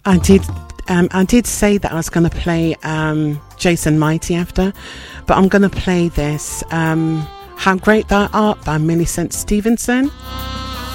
I did say that I was going to play Jason Mighty after, but I'm going to play this How Great Thou Art by Millicent Stevenson.